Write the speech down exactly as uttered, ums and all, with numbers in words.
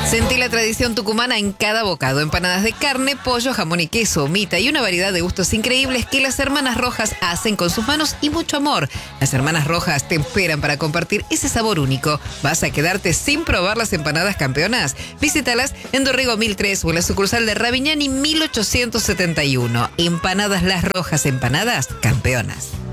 Sentí la tradición tucumana en cada bocado. Empanadas de carne, pollo, jamón y queso, humita y una variedad de gustos increíbles que las hermanas Rojas hacen con sus manos y mucho amor. Las hermanas Rojas te esperan para compartir ese sabor único. ¿Vas a quedarte sin probar las empanadas campeonas? Visítalas en Dorrego mil tres o en la sucursal de Raviñani mil ochocientos setenta y uno. Empanadas Las Rojas, empanadas campeonas.